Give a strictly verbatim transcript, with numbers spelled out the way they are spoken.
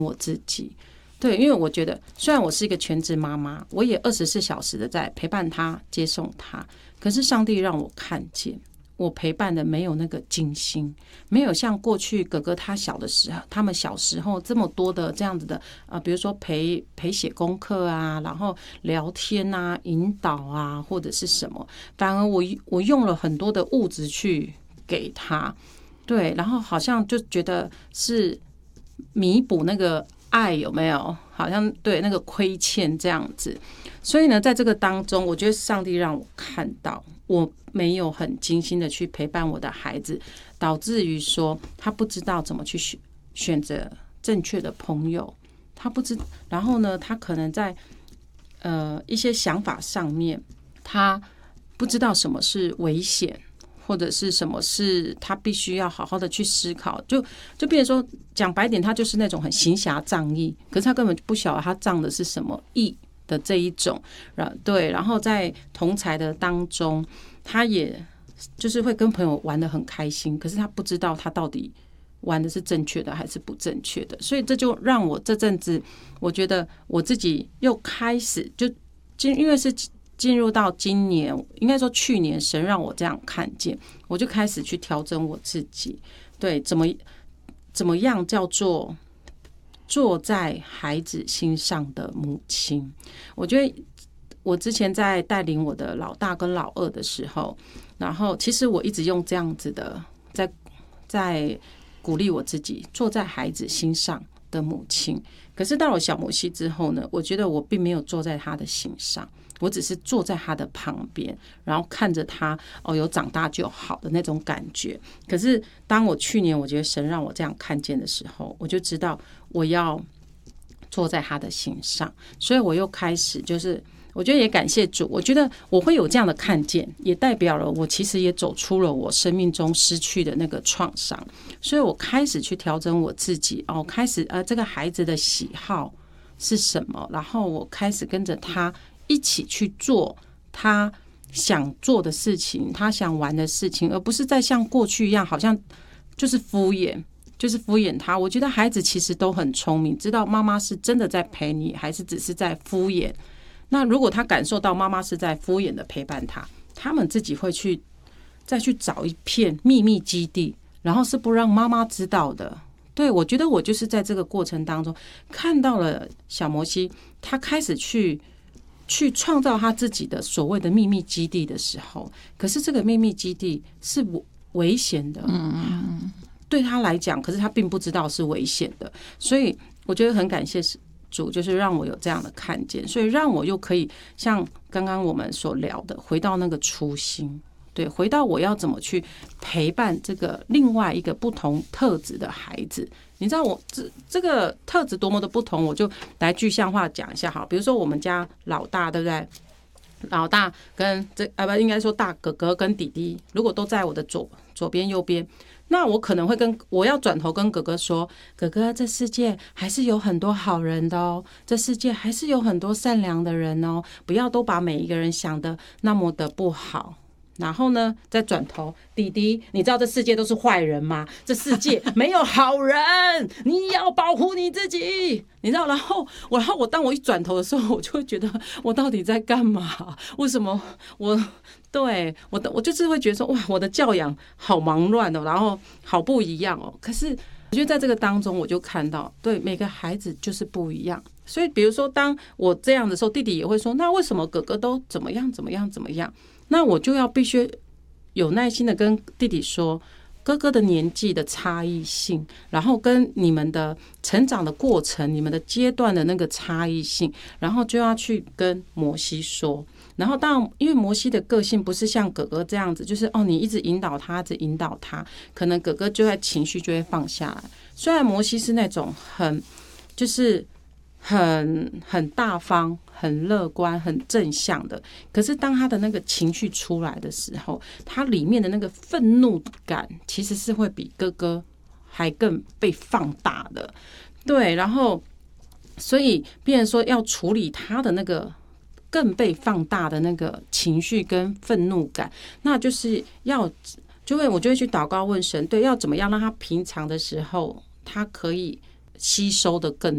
我自己。对，因为我觉得虽然我是一个全职妈妈，我也二十四小时的在陪伴他、接送他，可是上帝让我看见，我陪伴的没有那个精心，没有像过去哥哥他小的时候，他们小时候这么多的这样子的啊，比如说陪陪写功课啊，然后聊天啊、引导啊，或者是什么，反而我我用了很多的物质去给他，对，然后好像就觉得是弥补那个爱有没有？好像对那个亏欠这样子，所以呢，在这个当中，我觉得上帝让我看到我没有很精心的去陪伴我的孩子，导致于说他不知道怎么去选选择正确的朋友，他不知，然后呢，他可能在呃一些想法上面，他不知道什么是危险。或者是什么是他必须要好好的去思考，就就变成说讲白点，他就是那种很行侠仗义，可是他根本就不晓得他仗的是什么义的这一种，对，然后在同侪的当中，他也就是会跟朋友玩得很开心，可是他不知道他到底玩的是正确的还是不正确的，所以这就让我这阵子，我觉得我自己又开始就因为是。进入到今年，应该说去年，神让我这样看见，我就开始去调整我自己。对，怎么怎么样叫做坐在孩子心上的母亲？我觉得我之前在带领我的老大跟老二的时候，然后其实我一直用这样子的，在在鼓励我自己，坐在孩子心上的母亲。可是到了小摩西之后呢，我觉得我并没有坐在他的心上。我只是坐在他的旁边，然后看着他哦，有长大就好的那种感觉。可是当我去年我觉得神让我这样看见的时候，我就知道我要坐在他的心上，所以我又开始就是我觉得也感谢主，我觉得我会有这样的看见，也代表了我其实也走出了我生命中失去的那个创伤，所以我开始去调整我自己哦，开始呃这个孩子的喜好是什么，然后我开始跟着他。一起去做他想做的事情，他想玩的事情，而不是再像过去一样，好像就是敷衍，就是敷衍他。我觉得孩子其实都很聪明，知道妈妈是真的在陪你，还是只是在敷衍。那如果他感受到妈妈是在敷衍的陪伴他，他们自己会去再去找一片秘密基地，然后是不让妈妈知道的。对，我觉得我就是在这个过程当中看到了小摩西，他开始去。去创造他自己的所谓的秘密基地的时候，可是这个秘密基地是危险的，嗯，对他来讲，可是他并不知道是危险的，所以我觉得很感谢主，就是让我有这样的看见，所以让我又可以像刚刚我们所聊的，回到那个初心，对，回到我要怎么去陪伴这个另外一个不同特质的孩子。你知道我这这个特质多么的不同，我就来具象化讲一下好。比如说我们家老大，对不对？老大跟这啊不应该说大哥哥跟弟弟，如果都在我的左左边右边，那我可能会跟我要转头跟哥哥说，哥哥，这世界还是有很多好人的哦，这世界还是有很多善良的人哦，不要都把每一个人想的那么的不好。然后呢，再转头，弟弟，你知道这世界都是坏人吗？这世界没有好人，你要保护你自己，你知道？然后我，然后我当我一转头的时候，我就会觉得我到底在干嘛？为什么我对我的我就是会觉得说，哇，我的教养好忙乱哦，然后好不一样哦。可是我觉得在这个当中，我就看到，对每个孩子就是不一样。所以，比如说，当我这样的时候，弟弟也会说，那为什么哥哥都怎么样怎么样怎么样？那我就要必须有耐心的跟弟弟说，哥哥的年纪的差异性，然后跟你们的成长的过程，你们的阶段的那个差异性，然后就要去跟摩西说。然后当然，因为摩西的个性不是像哥哥这样子，就是哦，你一直引导他，一直引导他，可能哥哥就在情绪就会放下来。虽然摩西是那种很就是很很大方、很乐观、很正向的，可是当他的那个情绪出来的时候，他里面的那个愤怒感其实是会比哥哥还更被放大的。对，然后所以变成说要处理他的那个更被放大的那个情绪跟愤怒感，那就是要就会我就会去祷告问神，对，要怎么样让他平常的时候他可以吸收的更